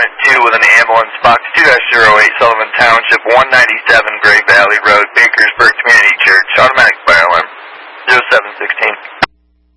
Department 2 with an ambulance, Box 2-08, Sullivan Township, 197 Great Valley Road, Bakersburg Community Church. Automatic